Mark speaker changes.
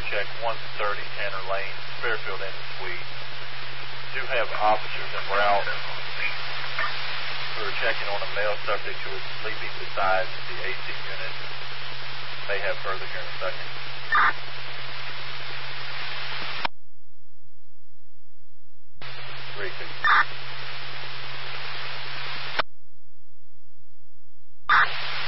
Speaker 1: check 130 Tanner Lane, Fairfield Inn and Suite. Do have officers en route who are checking on a male subject who is sleeping beside the AC unit. May have further here in a second. Repeat.